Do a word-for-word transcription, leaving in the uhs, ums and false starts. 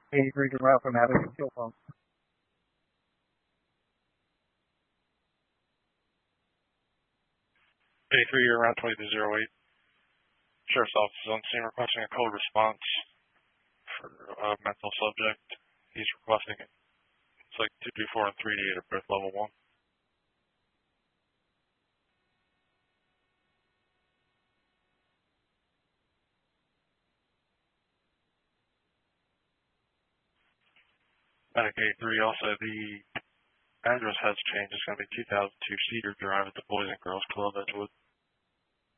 eighty-three to route from having a kill phone. eighty-three, you're around twenty to zero eight. Sheriff's office is on scene requesting a code response for a mental subject. He's requesting it. It's like two two four and three D eight at birth level one. Medic eighty-three, also the address has changed. It's going to be two thousand two Cedar Drive at the Boys and Girls Club, Edgewood.